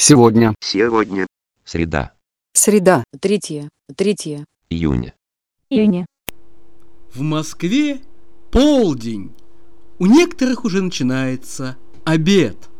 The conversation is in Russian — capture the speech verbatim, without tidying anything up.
Сегодня. Сегодня. Среда. Среда. Третье. Третье. Июня. Июня. В Москве полдень. У некоторых уже начинается обед.